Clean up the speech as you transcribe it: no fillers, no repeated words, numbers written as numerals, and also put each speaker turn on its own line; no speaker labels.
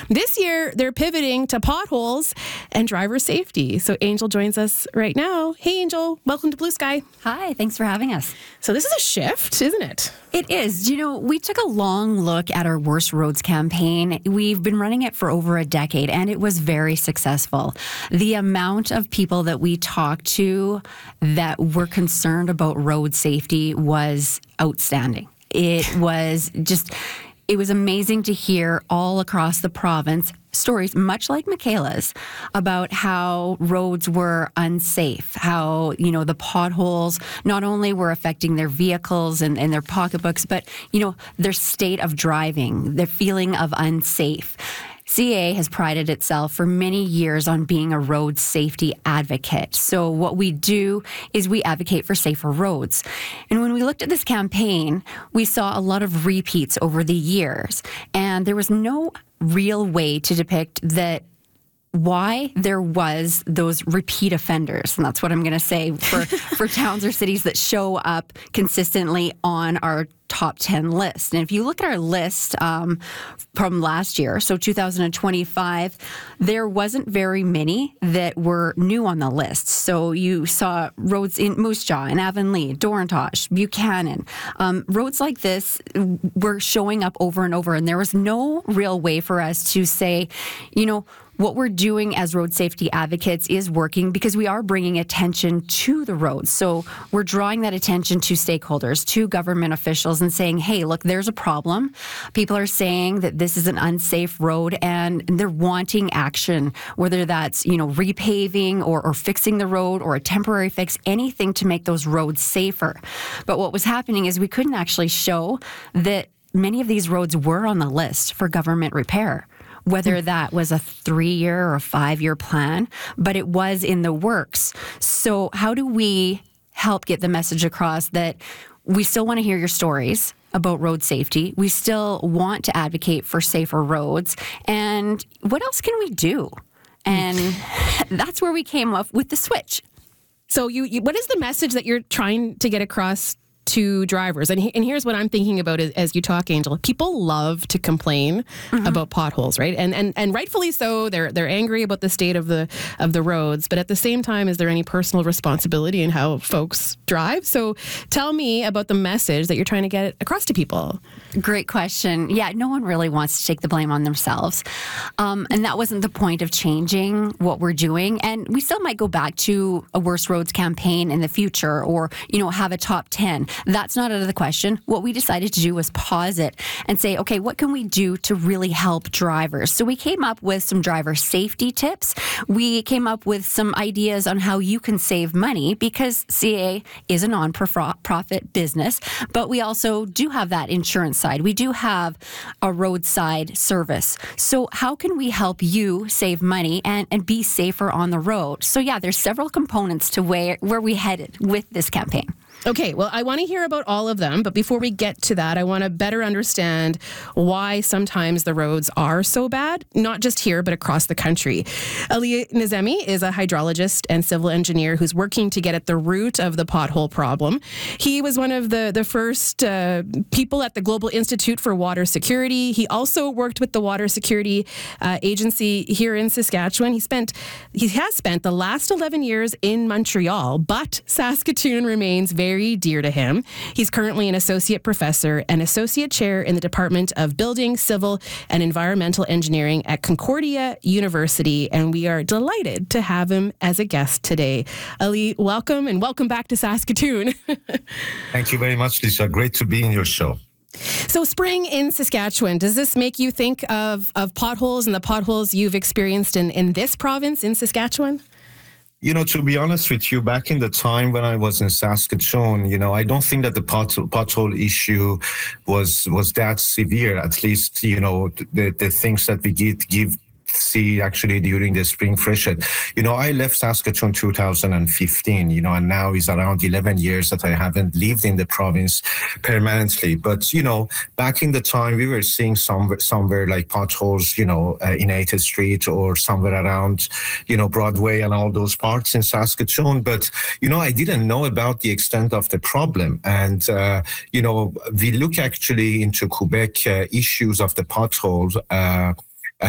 This year, they're pivoting to potholes and driver safety. So Angel joins us right now. Hey, Angel, welcome to Blue Sky.
Hi, thanks for having us.
So this is a shift, isn't it?
It is. We took a long look at our Worst Roads campaign. We've been running it for over a decade, and it was very successful. The amount of people that we talked to that were concerned about road safety was outstanding. It was amazing to hear all across the province stories, much like Michaela's, about how roads were unsafe, how, the potholes not only were affecting their vehicles and their pocketbooks, but, their state of driving, their feeling of unsafe. CAA has prided itself for many years on being a road safety advocate. So what we do is we advocate for safer roads. And when we looked at this campaign, we saw a lot of repeats over the years. And there was no real way to depict why there was those repeat offenders. And that's what I'm going to say for towns or cities that show up consistently on our top 10 list. And if you look at our list from last year, so 2025, there wasn't very many that were new on the list. So you saw roads in Moose Jaw and Avonlea, Dorintosh, Buchanan. Roads like this were showing up over and over. And there was no real way for us to say, what we're doing as road safety advocates is working because we are bringing attention to the roads. So we're drawing that attention to stakeholders, to government officials, and saying, hey, look, there's a problem. People are saying that this is an unsafe road and they're wanting action, whether that's, repaving or fixing the road or a temporary fix, anything to make those roads safer. But what was happening is we couldn't actually show that many of these roads were on the list for government repair, whether that was a 3-year or a 5-year plan, but it was in the works. So how do we help get the message across that we still want to hear your stories about road safety? We still want to advocate for safer roads. And what else can we do? And that's where we came up with the switch.
So what is the message that you're trying to get across to drivers? And here's what I'm thinking about as you talk, Angel. People love to complain about potholes, right? And rightfully so. They're angry about the state of the roads. But at the same time, is there any personal responsibility in how folks drive? So tell me about the message that you're trying to get across to people.
Great question. Yeah, no one really wants to take the blame on themselves. And that wasn't the point of changing what we're doing. And we still might go back to a Worst Roads campaign in the future or, have a top 10. That's not out of the question. What we decided to do was pause it and say, okay, what can we do to really help drivers? So we came up with some driver safety tips. We came up with some ideas on how you can save money because CAA is a non-profit business, but we also do have that insurance side. We do have a roadside service. So how can we help you save money and be safer on the road? So yeah, there's several components to where we headed with this campaign.
Okay, well, I want to hear about all of them, but before we get to that, I want to better understand why sometimes the roads are so bad, not just here, but across the country. Ali Nazemi is a hydrologist and civil engineer who's working to get at the root of the pothole problem. He was one of the first people at the Global Institute for Water Security. He also worked with the Water Security Agency here in Saskatchewan. He has spent the last 11 years in Montreal, but Saskatoon remains very dear to him. He's currently an associate professor and associate chair in the Department of Building, Civil, and Environmental Engineering at Concordia University, and we are delighted to have him as a guest today. Ali, welcome, and welcome back to Saskatoon.
Thank you very much, Lisa. Great to be in your show.
So spring in Saskatchewan, does this make you think of potholes and the potholes you've experienced in this province, in Saskatchewan?
To be honest with you, back in the time when I was in Saskatchewan, I don't think that the pothole issue was that severe. At least, the things that we give see actually during the spring freshet. I left Saskatchewan 2015, and now it's around 11 years that I haven't lived in the province permanently. But, back in the time, we were seeing somewhere like potholes, in 8th Street or somewhere around, Broadway and all those parts in Saskatchewan. But, I didn't know about the extent of the problem. And, we look actually into Quebec issues of the potholes